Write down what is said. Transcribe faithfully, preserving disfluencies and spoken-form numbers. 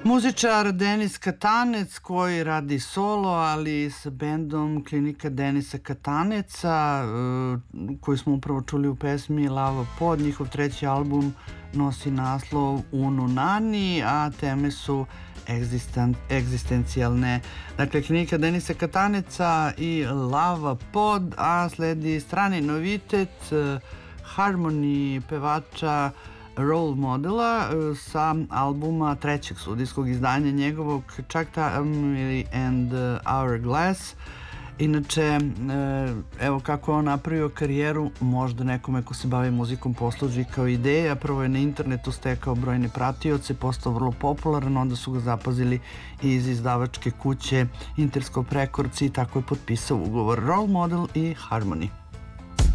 Muzičar Denis Katanec koji radi solo, ali sa bendom Klinika Denisa Kataneca, koji smo upravo čuli u pesmi Lava Pod. Njihov treći album nosi naslov Unu Nani, a teme su egzistencijalne. Dakle, Klinika Denisa Kataneca i Lava Pod, a sledi strani novitet Harmony pevača Role Modela sa albuma trećeg studijskog izdanja njegovog Chakta and Hourglass. Inače, evo kako je on napravio karijeru, možda nekome ko se bavi muzikom posluži kao ideja. Prvo je na internetu stekao brojne pratioce, postao vrlo popularan, onda su ga zapazili iz izdavačke kuće Interscope Records i tako je potpisao ugovor. Role Model i Harmony.